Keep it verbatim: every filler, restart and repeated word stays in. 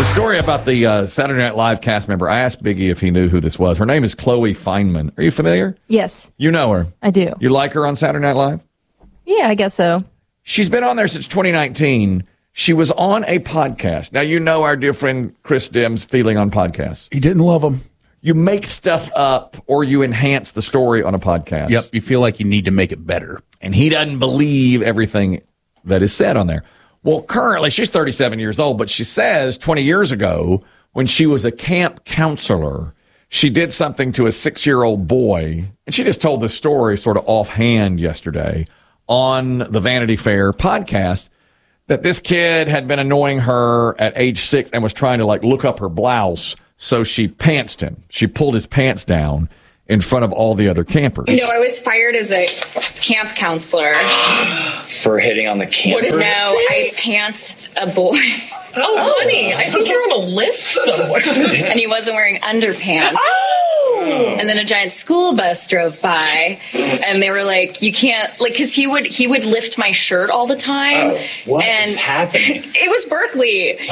Story about the uh, Saturday Night Live cast member. I asked Biggie if he knew who this was. Her name is Chloe Fineman. Are you familiar? Yes. You know her? I do. You like her on Saturday Night Live? Yeah, I guess so. She's been on there since twenty nineteen. She was on a podcast. Now, you know our dear friend Chris Dim's feeling on podcasts. He didn't love them. You make stuff up or you enhance the story on a podcast. Yep, you feel like you need to make it better. And he doesn't believe everything that is said on there. Well, currently, she's thirty-seven years old, but she says twenty years ago, when she was a camp counselor, she did something to a six-year-old boy. And she just told this story sort of offhand yesterday on the Vanity Fair podcast, that this kid had been annoying her at age six and was trying to, like, look up her blouse. So she pantsed him. She pulled his pants down in front of all the other campers. You know, I was fired as a camp counselor. For hitting on the campers? No, I pantsed a boy. Oh, honey, I think you're on a list somewhere. And he wasn't wearing underpants. Oh! And then a giant school bus drove by, and they were like, "You can't," like, because he would he would lift my shirt all the time. Oh, what and is happening? It was Berkeley,